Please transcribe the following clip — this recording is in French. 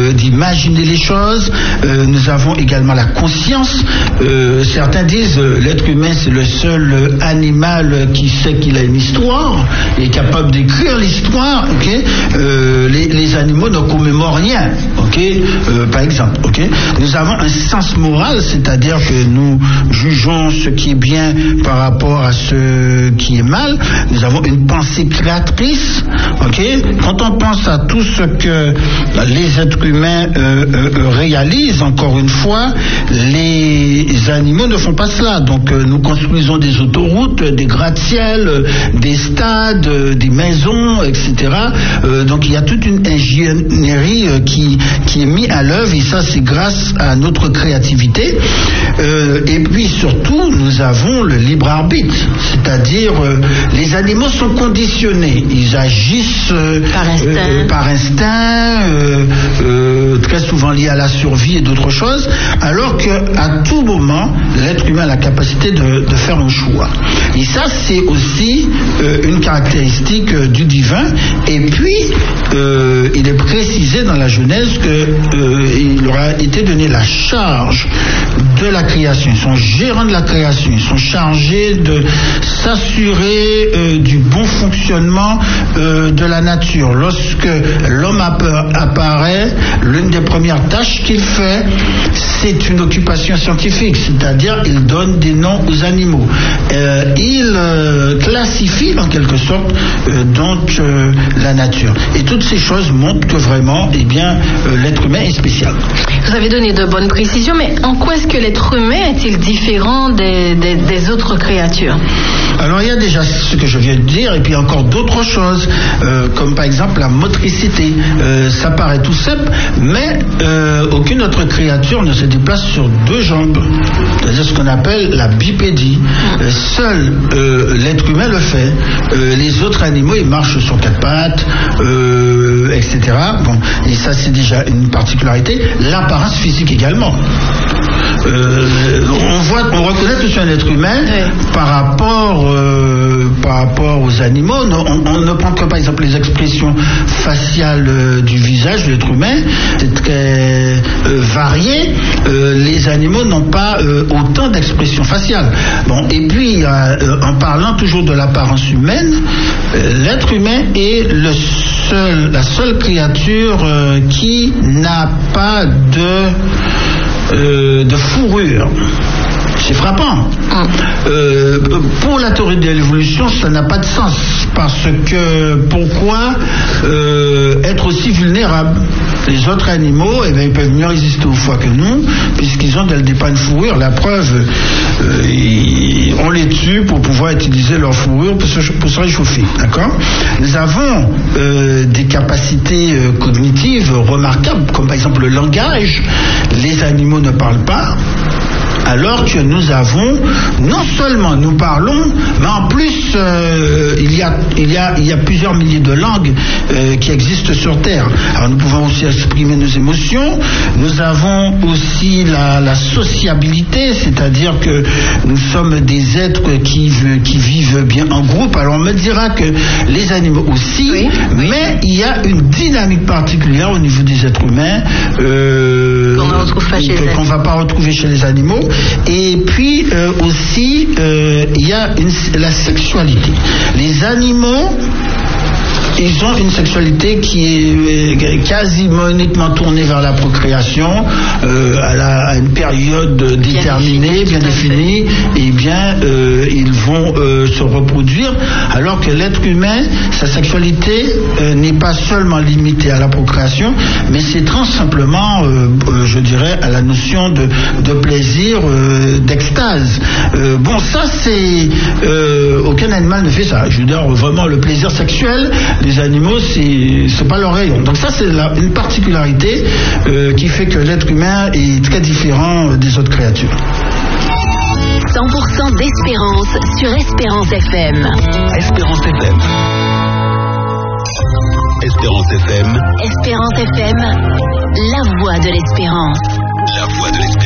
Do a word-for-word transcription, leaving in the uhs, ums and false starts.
euh, d'imaginer les choses. Euh, nous avons également la conscience. Euh, certains disent euh, l'être humain c'est le seul euh, animal qui sait qu'il a une histoire et est capable d'écrire l'histoire. Okay, euh, les, les animaux ne commémorent rien. Okay, euh, par exemple. Okay, nous avons un sens moral, c'est-à-dire que nous jugeons ce qui est bien par rapport à ce qui est mal. Nous avons une pensée créatrice. Okay, quand on pense à tout ce que les êtres humains euh, euh, réalisent, encore une fois, les animaux ne font pas cela. Donc euh, nous construisons des autoroutes, des gratte-ciel, euh, des stades, euh, des maisons, et cetera. Euh, donc il y a toute une ingénierie euh, qui, qui est mise à l'œuvre, et ça c'est grâce à notre créativité. Euh, et puis surtout, nous avons le libre arbitre, c'est-à-dire euh, les animaux sont conditionnés, ils agissent euh, par instinct, euh, par instinct euh, euh, très souvent lié à la survie et d'autres choses, alors qu'à tout moment, l'être humain a la capacité de, de faire un choix. Et ça, c'est aussi euh, une caractéristique euh, du divin. Et puis, euh, il est précisé dans la Genèse qu'il euh, aura été donné la charge de la création. Ils sont gérants de la création. Ils sont chargés de s'assurer euh, du bon fonctionnement euh, de la nature. Lorsque l'homme apparaît, l'une des premières tâches qu'il fait, c'est une occupation scientifique, c'est-à-dire il donne des noms aux animaux. Euh, il euh, classifie en quelque sorte euh, donc euh, la nature. Et toutes ces choses montrent que vraiment, eh bien, euh, l'être humain est spécial. Vous avez donné de bonnes précisions, mais en quoi est-ce que l'être humain est-il différent des, des, des autres créatures? Alors il y a déjà ce que je viens de dire, et puis encore d'autres choses, euh, comme par exemple la motricité. Euh, ça paraît tout simple, mais euh, aucune autre créature ne se déplace sur deux jambes. C'est-à-dire ce qu'on appelle la bipédie. Euh, seul euh, l'être humain le fait. Euh, les autres animaux, ils marchent sur quatre pattes, euh, et cetera. Bon, et ça c'est déjà une particularité. L'apparence physique également. Euh, on voit, on reconnaît que c'est un être humain oui. par rapport, euh, par rapport aux animaux. On, on ne prend que par exemple les expressions faciales euh, du visage de l'être humain. C'est très euh, varié. Euh, les animaux n'ont pas euh, autant d'expressions faciales. Bon, et puis euh, en parlant toujours de l'apparence humaine, euh, l'être humain est le seul, la seule créature euh, qui n'a pas de Euh, de fourrure. C'est frappant. Euh, pour la théorie de l'évolution, ça n'a pas de sens. Parce que pourquoi euh, être aussi vulnérable? Les autres animaux, eh bien, ils peuvent mieux résister au froid que nous, puisqu'ils ont dès le départ une fourrure. La preuve, euh, ils, on les tue pour pouvoir utiliser leur fourrure pour se, pour se réchauffer. D'accord? Nous avons euh, des capacités euh, cognitives remarquables, comme par exemple le langage. Les animaux ne parlent pas. Alors que nous avons, non seulement nous parlons, mais en plus euh, il, y a, il, y a, il y a plusieurs milliers de langues euh, qui existent sur Terre. Alors nous pouvons aussi exprimer nos émotions. Nous avons aussi la, la sociabilité, c'est-à-dire que nous sommes des êtres qui, qui vivent bien en groupe. Alors on me dira que les animaux aussi, oui, oui. mais il y a une dynamique particulière au niveau des êtres humains euh, qu'on ne va pas retrouver chez les animaux. Et puis euh, aussi, euh, il y a une, la sexualité. Les animaux, ils ont une sexualité qui est quasiment uniquement tournée vers la procréation, euh, à, la, à une période déterminée, bien définie, et bien euh, ils vont euh, se reproduire, alors que l'être humain, sa sexualité euh, n'est pas seulement limitée à la procréation, mais c'est très simplement, euh, euh, je dirais, à la notion de, de plaisir, euh, d'extase. Euh, bon, ça c'est... Euh, aucun animal ne fait ça. Je veux dire, vraiment, le plaisir sexuel, les animaux, c'est, c'est pas leur rayon. Donc ça, c'est la, une particularité euh, qui fait que l'être humain est très différent des autres créatures. cent pour cent d'Espérance sur Espérance F M. Espérance F M. Espérance F M. Espérance F M, la voix de l'espérance. La voix de l'espérance.